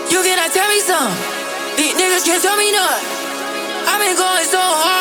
You cannot tell me something. These niggas can't tell me nothing. I've been going so hard.